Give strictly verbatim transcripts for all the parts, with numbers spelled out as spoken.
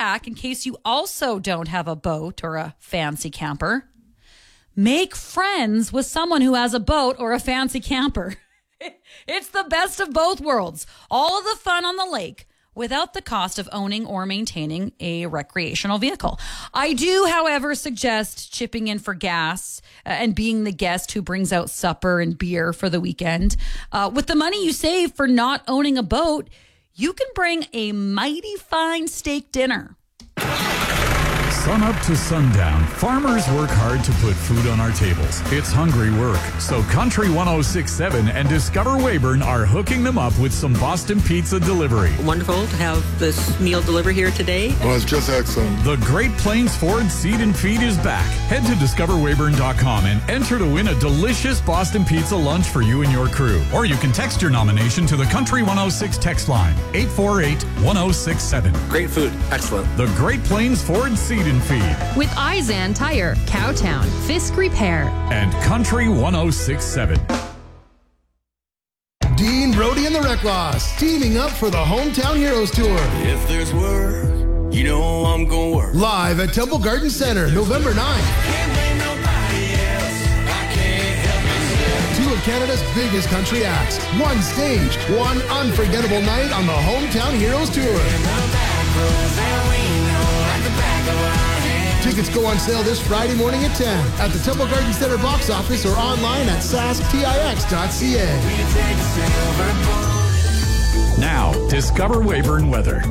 hack, in case you also don't have a boat or a fancy camper, make friends with someone who has a boat or a fancy camper. It's the best of both worlds. All of the fun on the lake without the cost of owning or maintaining a recreational vehicle. I do, however, suggest chipping in for gas uh, and being the guest who brings out supper and beer for the weekend. Uh, with the money you save for not owning a boat, you can bring a mighty fine steak dinner. Sun up to sundown, farmers work hard to put food on our tables. It's hungry work. So Country one oh six point seven and Discover Weyburn are hooking them up with some Boston Pizza delivery. Wonderful to have this meal delivered here today. Well, it's just excellent. The Great Plains Ford Seed and Feed is back. Head to discover weyburn dot com and enter to win a delicious Boston Pizza lunch for you and your crew. Or you can text your nomination to the Country one oh six text line, eight four eight, one oh six seven. Great food. Excellent. The Great Plains Ford Seed and Feed. With Izan Tire, Cowtown, Fisk Repair, and Country one oh six point seven. Dean Brody and the Wreck Loss, teaming up for the Hometown Heroes Tour. If there's work, you know I'm gonna work. Live at Temple Garden Center, November ninth. Can't blame nobody else. I can't help myself. Two of Canada's biggest country acts. One stage, one unforgettable night on the Hometown Heroes Tour. Tickets go on sale this Friday morning at ten at the Temple Garden Center box office or online at sask tix dot c a. Now, Discover Weyburn weather.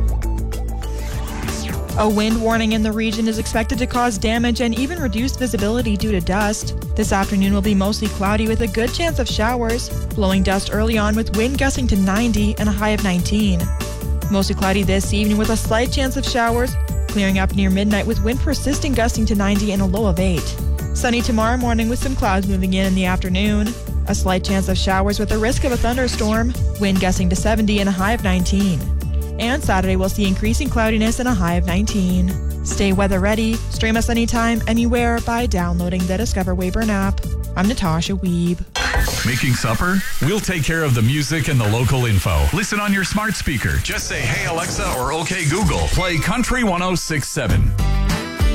A wind warning in the region is expected to cause damage and even reduced visibility due to dust. This afternoon will be mostly cloudy with a good chance of showers, blowing dust early on with wind gusting to ninety and a high of nineteen. Mostly cloudy this evening with a slight chance of showers, clearing up near midnight with wind persisting gusting to ninety and a low of eight. Sunny tomorrow morning with some clouds moving in in the afternoon. A slight chance of showers with a risk of a thunderstorm, wind gusting to seventy and a high of nineteen. And Saturday we'll see increasing cloudiness and a high of nineteen. Stay weather ready. Stream us anytime, anywhere by downloading the Discover Weyburn app. I'm Natasha Weeb. Making supper? We'll take care of the music and the local info. Listen on your smart speaker. Just say, hey Alexa or okay Google. Play Country one oh six point seven.